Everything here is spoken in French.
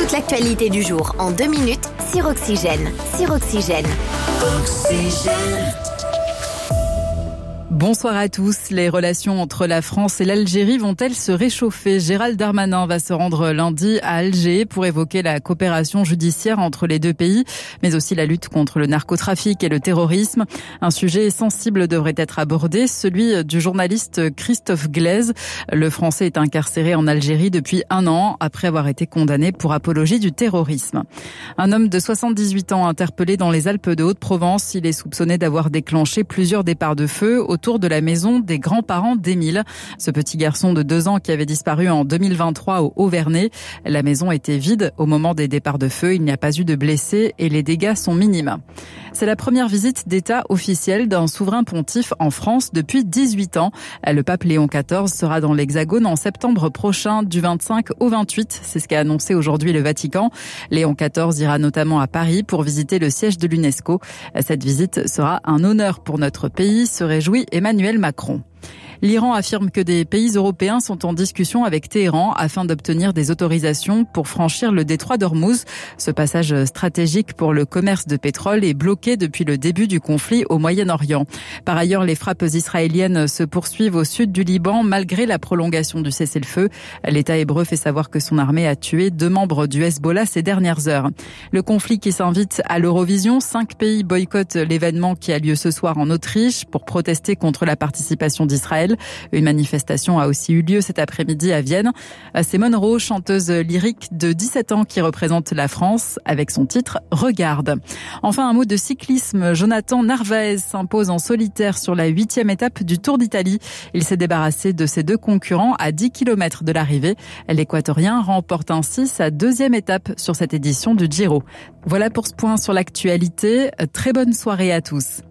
Toute l'actualité du jour en 2 minutes sur Oxygène. Bonsoir à tous. Les relations entre la France et l'Algérie vont-elles se réchauffer ? Gérald Darmanin va se rendre lundi à Alger pour évoquer la coopération judiciaire entre les deux pays, mais aussi la lutte contre le narcotrafic et le terrorisme. Un sujet sensible devrait être abordé, celui du journaliste Christophe Glaise. Le Français est incarcéré en Algérie depuis 1 an, après avoir été condamné pour apologie du terrorisme. Un homme de 78 ans interpellé dans les Alpes de Haute-Provence. Il est soupçonné d'avoir déclenché plusieurs départs de feu autour de la maison des grands-parents d'Émile. Ce petit garçon de 2 ans qui avait disparu en 2023 au Haut-Vernay. La maison était vide au moment des départs de feu. Il n'y a pas eu de blessés et les dégâts sont minimes. C'est la première visite d'État officielle d'un souverain pontife en France depuis 18 ans. Le pape Léon XIV sera dans l'Hexagone en septembre prochain, du 25 au 28. C'est ce qu'a annoncé aujourd'hui le Vatican. Léon XIV ira notamment à Paris pour visiter le siège de l'UNESCO. Cette visite sera un honneur pour notre pays, se réjouit Emmanuel Macron. L'Iran affirme que des pays européens sont en discussion avec Téhéran afin d'obtenir des autorisations pour franchir le détroit d'Ormuz. Ce passage stratégique pour le commerce de pétrole est bloqué depuis le début du conflit au Moyen-Orient. Par ailleurs, les frappes israéliennes se poursuivent au sud du Liban malgré la prolongation du cessez-le-feu. L'État hébreu fait savoir que son armée a tué 2 membres du Hezbollah ces dernières heures. Le conflit qui s'invite à l'Eurovision, 5 pays boycottent l'événement qui a lieu ce soir en Autriche pour protester contre la participation d'Israël. Une manifestation a aussi eu lieu cet après-midi à Vienne. C'est Monroe, chanteuse lyrique de 17 ans qui représente la France avec son titre « Regarde ». Enfin, un mot de cyclisme. Jonathan Narvaez s'impose en solitaire sur la 8e étape du Tour d'Italie. Il s'est débarrassé de ses 2 concurrents à 10 km de l'arrivée. L'Équatorien remporte ainsi sa 2e étape sur cette édition du Giro. Voilà pour ce point sur l'actualité. Très bonne soirée à tous.